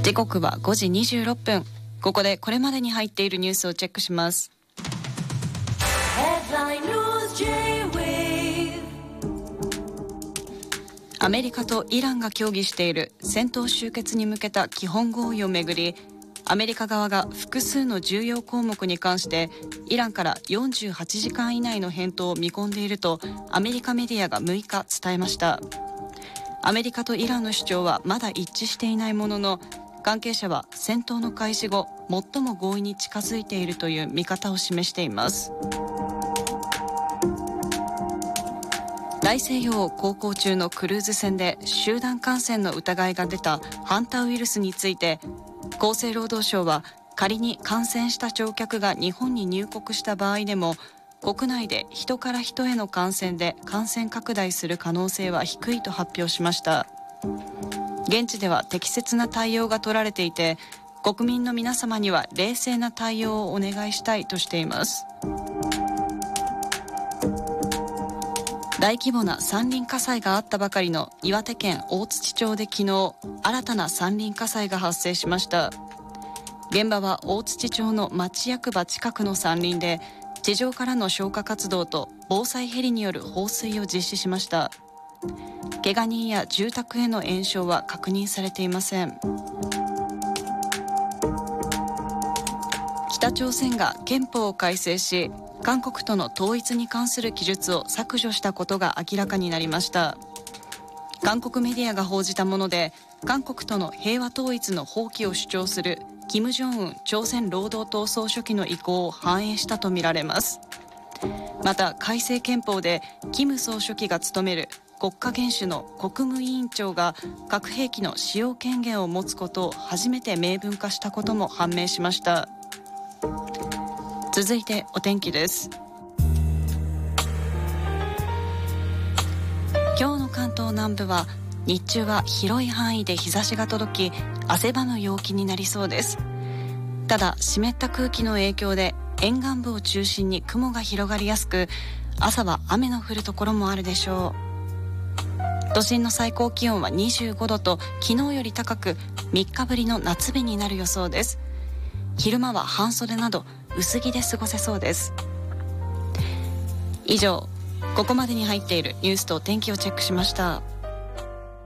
時刻は5時26分。ここでこれまでに入っているニュースをチェックします。アメリカとイランが協議している戦闘終結に向けた基本合意をめぐり、アメリカ側が複数の重要項目に関してイランから48時間以内の返答を見込んでいるとアメリカメディアが6日伝えました。アメリカとイランの主張はまだ一致していないものの、関係者は戦闘の開始後最も合意に近づいているという見方を示しています。大西洋を航行中のクルーズ船で集団感染の疑いが出たハンタウイルスについて、厚生労働省は仮に感染した乗客が日本に入国した場合でも国内で人から人への感染で感染拡大する可能性は低いと発表しました。現地では適切な対応が取られていて、国民の皆様には冷静な対応をお願いしたいとしています。大規模な山林火災があったばかりの岩手県大槌町で昨日、新たな山林火災が発生しました。現場は大槌町の町役場近くの山林で、地上からの消火活動と防災ヘリによる放水を実施しました。怪我人や住宅への延焼は確認されていません。北朝鮮が憲法を改正し、韓国との統一に関する記述を削除したことが明らかになりました。韓国メディアが報じたもので、韓国との平和統一の放棄を主張する金正恩朝鮮労働党総書記の意向を反映したとみられます。また改正憲法で金総書記が務める国家元首の国務委員長が核兵器の使用権限を持つことを初めて明文化したことも判明しました。続いてお天気です。今日の関東南部は日中は広い範囲で日差しが届き、汗ばむ陽気になりそうです。ただ湿った空気の影響で沿岸部を中心に雲が広がりやすく、朝は雨の降るところもあるでしょう。都心の最高気温は25度と昨日より高く、3日ぶりの夏日になる予想です。昼間は半袖など薄着で過ごせそうです。以上、ここまでに入っているニュースと天気をチェックしました。